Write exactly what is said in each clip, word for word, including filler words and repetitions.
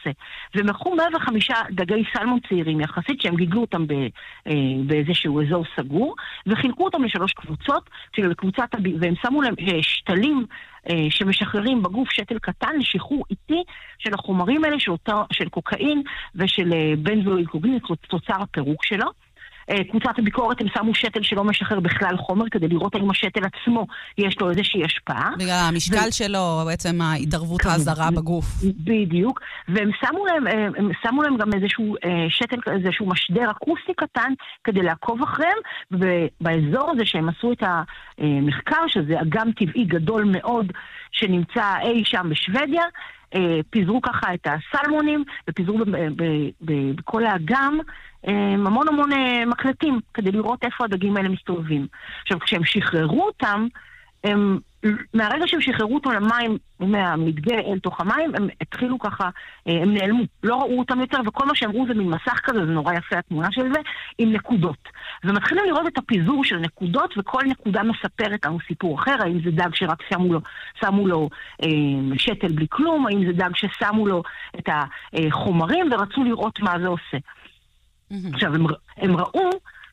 עושה. והם לקחו מאה וחמישה דגי סלמון צעירים יחסית, שהם גידלו אותם באיזשהו אזור סגור, וחילקו אותם לשלוש קבוצות, והם שמו להם שתלים שמשחררים בגוף שתל קטן לשחרור איטי של החומרים האלה, של קוקאין ושל בנזואילקוגלין, תוצר הפירוק שלו. קבוצת הביקורת הם שמו שתל שלא משחרר בכלל חומר, כדי לראות האם השתל עצמו יש לו איזושהי השפעה. בגלל המשקל שלו, בעצם ההתערבות הזרה בגוף. בדיוק. והם שמו להם, הם שמו להם גם איזשהו שתל, איזשהו משדר אקוסטי קטן, כדי לעקוב אחריהם, ובאזור הזה שהם עשו את המחקר, שזה אגם טבעי גדול מאוד, שנמצא אי שם בשוודיה, פיזרו ככה את הסלמונים, ופיזרו בכל האגם, המון המון מקלטים, כדי לראות איפה הדגים האלה מסתובבים. עכשיו, כשהם שחררו אותם, הם, מהרגע שהם שחררו אותם למים, מהמדגה אל תוך המים, הם התחילו ככה, הם נעלמו, לא ראו אותם יותר, וכל מה שהם ראו זה מין מסך כזה, זה נורא יפה התמונה של זה, עם נקודות. ומתחילים לראות את הפיזור של נקודות, וכל נקודה מספרת לנו סיפור אחר, האם זה דג שרק שמו לו, שמו לו אה, שתל בלי כלום, האם זה דג ששמו לו את החומרים, ורצו לראות מה זה עושה. עכשיו, הם, הם ראו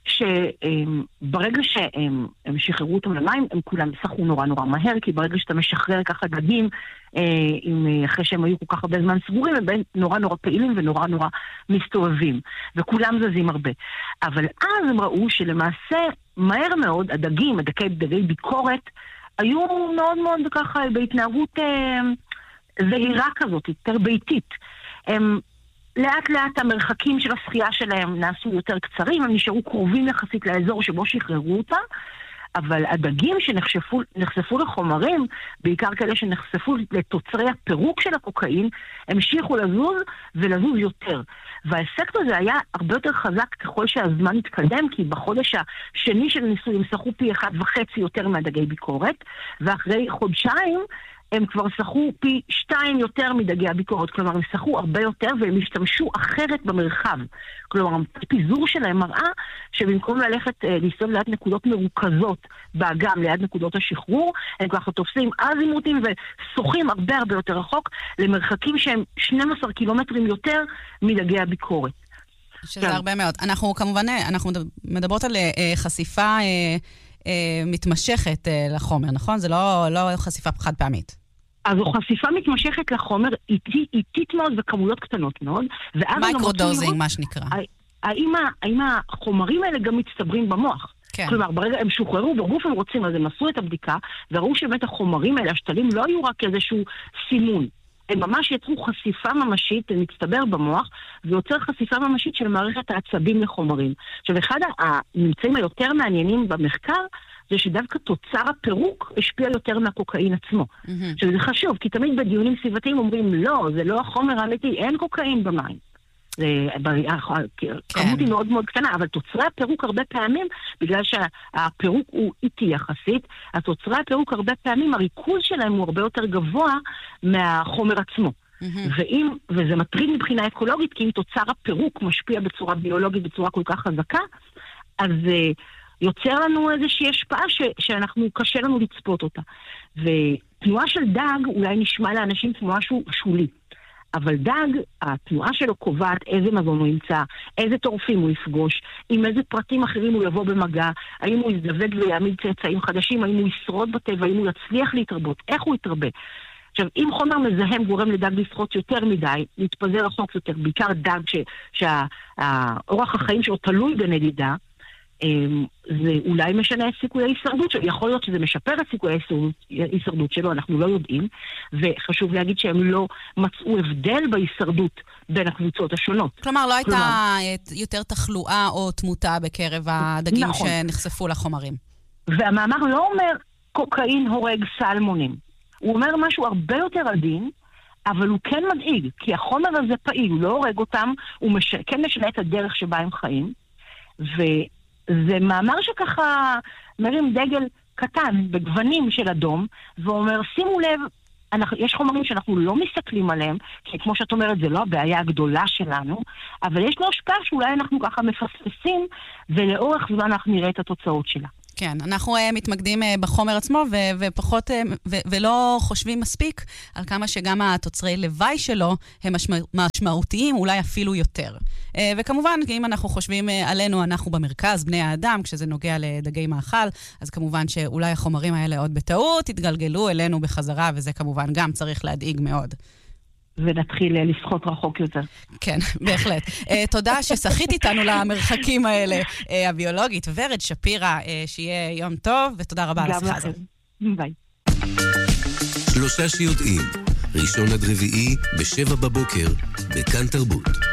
שברגע שהם הם שחררו אותם למים, הם כולם שחו נורא נורא מהר, כי ברגע שאתה משחרר ככה דגים, אה, אחרי שהם היו כל כך הרבה זמן סגורים, הם נורא נורא פעילים ונורא נורא מסתובבים, וכולם זזים הרבה. אבל אז הם ראו שלמעשה, מהר מאוד, הדגים, הדגי, דגי ביקורת, היו מאוד מאוד ככה בהתנהגות אה, זהירה כזאת, יותר ביתית. הם לאט לאט המרחקים של השחייה שלהם נעשו יותר קצרים, הם נשארו קרובים יחסית לאזור שבו שחררו אותם, אבל הדגים שנחשפו לחומרים, בעיקר כאלה שנחשפו לתוצרי הפירוק של הקוקאין, המשיכו לזוז ולזוז יותר. והאפקט הזה היה הרבה יותר חזק ככל שהזמן התקדם, כי בחודש השני של הניסוי הם שחו פי אחד וחצי יותר מהדגי ביקורת, ואחרי חודשיים הם כבר שחו פי שתיים יותר מדגי הביקורת, כלומר הם שחו הרבה יותר והם השתמשו אחרת במרחב. כלומר, הפיזור שלהם מראה שבמקום ללכת אה, להסתובב ליד נקודות מרוכזות באגם, ליד נקודות השחרור, הם ככה תופסים אזימוטים ושוחים הרבה הרבה יותר רחוק, למרחקים שהם שנים עשר קילומטרים יותר מדגי הביקורת. שזה כן. הרבה מאוד. אנחנו כמובן, אנחנו מדברות על אה, חשיפה אה, אה, מתמשכת אה, לחומר, נכון? זה לא, לא חשיפה חד פעמית. אז זו חשיפה מתמשכת לחומר איטית, איטית מאוד וכמויות קטנות מאוד. מייקרודוזינג, מה שנקרא. האם, האם החומרים האלה גם מצטברים במוח? כן. כלומר, ברגע הם שוחררו, בגוף הם רוצים, אז הם עשו את הבדיקה, וראו שבאמת החומרים האלה, השתלים, לא היו רק איזשהו סימון. הם ממש יצרו חשיפה ממשית, מצטבר במוח, ויוצר חשיפה ממשית של מערכת העצבים לחומרים. עכשיו, אחד הממצאים היותר מעניינים במחקר, זה שדווקא תוצר הפירוק השפיע יותר מהקוקאין עצמו. Mm-hmm. שזה חשוב, כי תמיד בדיונים סביבתיים אומרים, לא, זה לא החומר האמיתי, אין קוקאין במים. זה, כמות היא מאוד מאוד קטנה, אבל תוצרי הפירוק הרבה פעמים, בגלל שהפירוק הוא איטי יחסית, התוצרי הפירוק הרבה פעמים, הריכוז שלהם הוא הרבה יותר גבוה מהחומר עצמו. Mm-hmm. ואם, וזה מטריד מבחינה אקולוגית, כי אם תוצר הפירוק משפיע בצורה ביולוגית, בצורה כל כך חזקה, אז יוצר לנו איזושהי השפעה ש, שאנחנו, קשה לנו לצפות אותה. ותנועה של דג אולי נשמע לאנשים תנועה שהוא שולי. אבל דג, התנועה שלו קובעת איזה מזון הוא ימצא, איזה טורפים הוא יפגוש, עם איזה פרטים אחרים הוא יבוא במגע, האם הוא יזדווג ויעמיד צאצאים חדשים, האם הוא ישרוד בטבע, האם הוא יצליח להתרבות, איך הוא יתרבה. עכשיו, אם חומר מזהם גורם לדג לשחות יותר מדי, להתפזר רחוק יותר, בעיקר דג שהאורח החיים שלו תלוי בנדידה, זה אולי משנה את סיכויי ההישרדות שלו. יכול להיות שזה משפר את סיכויי ההישרדות שלו, אנחנו לא יודעים, וחשוב להגיד שהם לא מצאו הבדל בהישרדות בין הקבוצות השונות. כלומר, לא הייתה יותר תחלואה או תמותה בקרב הדגים שנחשפו לחומרים. והמאמר לא אומר קוקאין הורג סלמונים. הוא אומר משהו הרבה יותר עדין, אבל הוא כן מדאיג, כי החומר הזה פעיל, הוא לא הורג אותם, הוא מש... כן משנה את הדרך שבה הם חיים, וזה מאמר שככה מרים דגל קטן בגוונים של אדום, ואומר, שימו לב, אנחנו, יש חומרים שאנחנו לא מסתכלים עליהם, כי כמו שאת אומרת, זה לא הבעיה הגדולה שלנו, אבל יש לו השפעה שאולי אנחנו ככה מפספסים, ולאורך זמן אנחנו נראה את התוצאות שלה. כן, אנחנו uh, מתמקדים uh, בחומר עצמו, ו- ופחות, uh, ו- ולא חושבים מספיק על כמה שגם התוצרי לוואי שלו הם משמע- משמעותיים, אולי אפילו יותר. Uh, וכמובן, אם אנחנו חושבים uh, עלינו, אנחנו במרכז, בני האדם, כשזה נוגע לדגי מאכל, אז כמובן שאולי החומרים האלה עוד בטעות יתגלגלו אלינו בחזרה, וזה כמובן גם צריך להדאיג מאוד. ונתחיל לשחות רחוק יותר. כן, בהחלט. תודה ששחית איתנו למרחקים האלה, הביולוגית ורד שפירא, שיהיה יום טוב, ותודה רבה על השיחה הזאת. ביי. שלושה שיודעים, ראשון עד רביעי, בשבע בבוקר, בכאן תרבות.